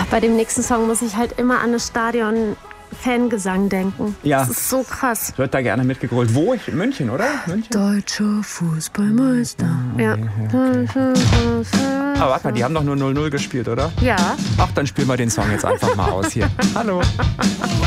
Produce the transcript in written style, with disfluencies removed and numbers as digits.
Bei dem nächsten Song muss ich halt immer an das Stadion-Fangesang denken. Ja. Das ist so krass. Wird da gerne mitgegrölt. Wo? In München, oder? München? Deutscher Fußballmeister. Ja. Aber warte mal, die haben doch nur 0-0 gespielt, oder? Ja. Ach, dann spielen wir den Song jetzt einfach mal aus hier. Hallo.